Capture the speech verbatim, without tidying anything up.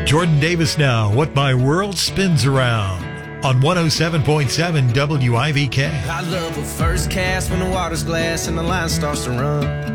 Jordan Davis now, What My World Spins Around on one oh seven point seven W I V K. I love a first cast when the water's glass and the line starts to run.